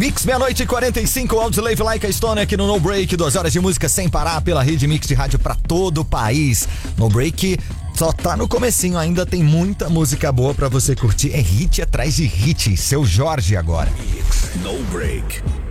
Mix, meia-noite e 45, Audioslave Like a Stone aqui no No Break, 2 horas de música sem parar pela rede Mix de rádio pra todo o país. No Break só tá no comecinho, ainda tem muita música boa pra você curtir. É hit atrás de hit. Seu Jorge agora. Mix, No Break.